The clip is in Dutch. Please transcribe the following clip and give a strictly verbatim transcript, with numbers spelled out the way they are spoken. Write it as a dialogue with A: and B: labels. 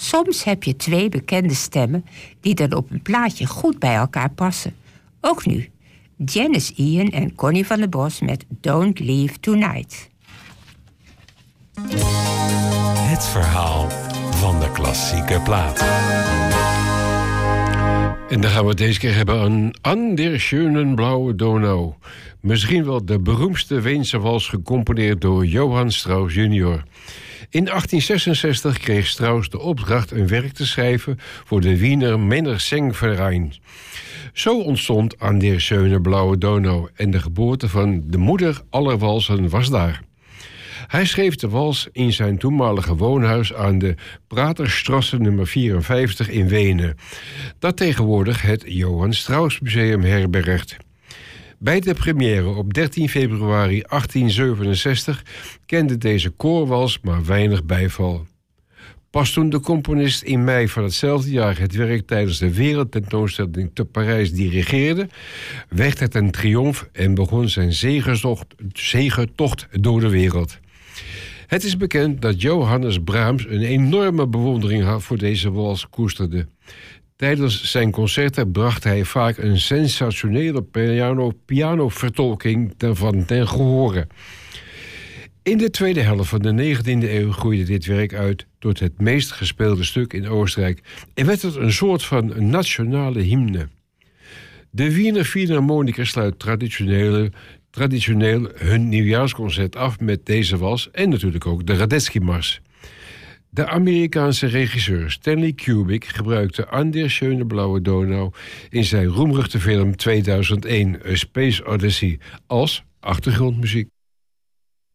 A: Soms heb je twee bekende stemmen die dan op een plaatje goed bij elkaar passen. Ook nu. Janis Ian en Connie van der Bos met Don't Leave Tonight.
B: Het verhaal van de klassieke plaat.
C: En dan gaan we het deze keer hebben aan An der schönen blaue Donau. Misschien wel de beroemdste Weense wals gecomponeerd door Johann Strauss junior In achttien zesenzestig kreeg Strauss de opdracht een werk te schrijven voor de Wiener Männersingverein. Zo ontstond An der schönen blaue Donau en de geboorte van de moeder aller walsen was daar. Hij schreef de wals in zijn toenmalige woonhuis aan de Praterstrasse nummer vierenvijftig in Wenen, dat tegenwoordig het Johann Strauss Museum herbergt. Bij de première op dertien februari achttien zevenenzestig kende deze koorwals maar weinig bijval. Pas toen de componist in mei van hetzelfde jaar het werk tijdens de wereldtentoonstelling te Parijs dirigeerde, werd het een triomf en begon zijn zegentocht, zegentocht door de wereld. Het is bekend dat Johannes Brahms een enorme bewondering had voor deze wals koesterde. Tijdens zijn concerten bracht hij vaak een sensationele piano, pianovertolking van ten gehore. In de tweede helft van de negentiende eeuw groeide dit werk uit tot het meest gespeelde stuk in Oostenrijk en werd het een soort van nationale hymne. De Wiener Philharmoniker sluit traditionele, traditioneel hun nieuwjaarsconcert af met deze wals en natuurlijk ook de Radetzky-mars. De Amerikaanse regisseur Stanley Kubrick gebruikte An der schönen blaue Donau in zijn roemruchte film tweeduizend één, A Space Odyssey, als achtergrondmuziek.